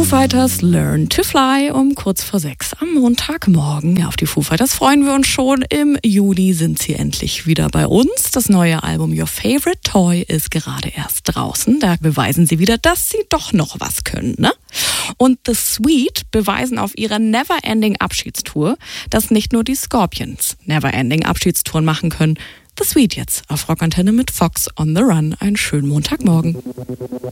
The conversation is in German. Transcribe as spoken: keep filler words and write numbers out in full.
Fighters Learn to Fly um kurz vor sechs am Montagmorgen. Ja, auf die Foo Fighters freuen wir uns schon. Im Juli sind sie endlich wieder bei uns. Das neue Album Your Favorite Toy ist gerade erst draußen. Da beweisen sie wieder, dass sie doch noch was können, ne? Und The Sweet beweisen auf ihrer Neverending Abschiedstour, dass nicht nur die Scorpions Neverending Abschiedstouren machen können. The Sweet jetzt auf Rockantenne mit Fox on the Run. Einen schönen Montagmorgen.